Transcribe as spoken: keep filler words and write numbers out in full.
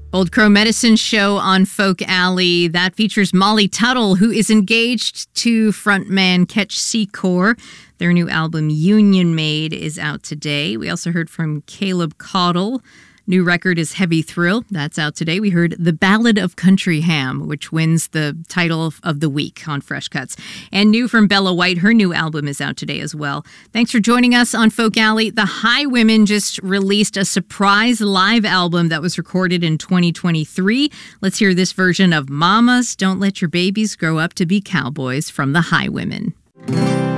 Old Crow Medicine Show on Folk Alley. That features Molly Tuttle, who is engaged to frontman Ketch Secor. Their new album, Union Made, is out today. We also heard from Caleb Caudle. New record is Heavy Thrill. That's out today. We heard The Ballad of Country Ham, which wins the title of the week on Fresh Cuts. And new from Bella White. Her new album is out today as well. Thanks for joining us on Folk Alley. The Highwomen just released a surprise live album that was recorded in twenty twenty-three. Let's hear this version of Mamas, Don't Let Your Babies Grow Up to Be Cowboys from the Highwomen.